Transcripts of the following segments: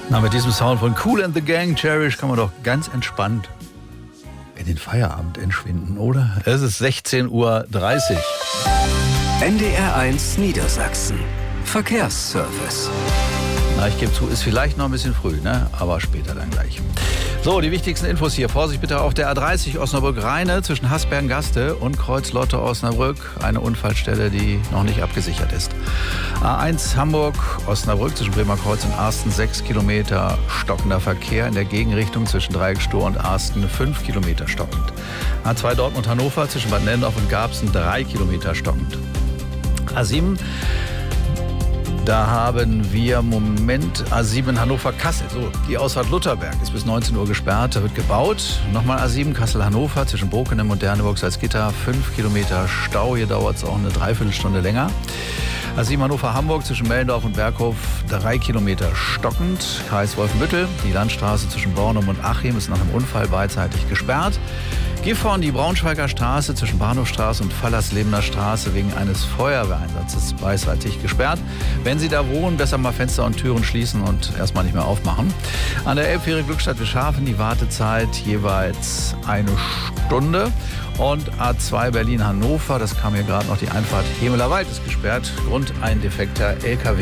Na, mit diesem Sound von Kool and the Gang, Cherish, kann man doch ganz entspannt in den Feierabend entschwinden, oder? Es ist 16:30 Uhr. NDR1 Niedersachsen. Verkehrsservice. Na, ich gebe zu, ist vielleicht noch ein bisschen früh, ne? Aber später dann gleich. So, die wichtigsten Infos hier. Vorsicht bitte auf der A30 Osnabrück-Rheine zwischen Hasbergen-Gaste und Kreuz-Lotte-Osnabrück. Eine Unfallstelle, die noch nicht abgesichert ist. A1 Hamburg-Osnabrück zwischen Bremerkreuz und Arsten 6 Kilometer stockender Verkehr. In der Gegenrichtung zwischen Dreieckstor und Arsten 5 Kilometer stockend. A2 Dortmund-Hannover zwischen Bad Nennendorf und Garbsen 3 Kilometer stockend. A7 Da haben wir, A7 Hannover-Kassel. So, die Ausfahrt Lutherberg ist bis 19 Uhr gesperrt, da wird gebaut. Nochmal A7 Kassel-Hannover zwischen Bokenem und Derneburg-Salzgitter. 5 Kilometer Stau, hier dauert es auch eine Dreiviertelstunde länger. A7 Hannover-Hamburg zwischen Mellendorf und Berghof 3 Kilometer stockend. Kreis Wolfenbüttel, die Landstraße zwischen Bornum und Achim ist nach einem Unfall beidseitig gesperrt. Gifhorn, die Braunschweiger Straße zwischen Bahnhofstraße und Fallerslebener Straße wegen eines Feuerwehreinsatzes beidseitig gesperrt. Wenn Sie da wohnen, besser mal Fenster und Türen schließen und erstmal nicht mehr aufmachen. An der Elbfähre Glückstadt-Wilschafen die Wartezeit jeweils 1 Stunde. Und A2 Berlin-Hannover, das kam hier gerade noch, die Einfahrt Hemelerwald ist gesperrt. Grund ein defekter LKW.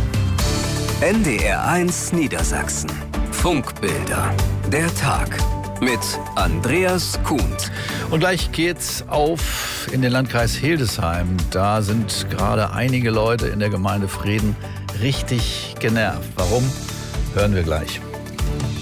NDR1 Niedersachsen. Funkbilder. Der Tag. Mit Andreas Kuhnt. Und gleich geht's auf in den Landkreis Hildesheim. Da sind gerade einige Leute in der Gemeinde Vreden richtig genervt. Warum? Hören wir gleich.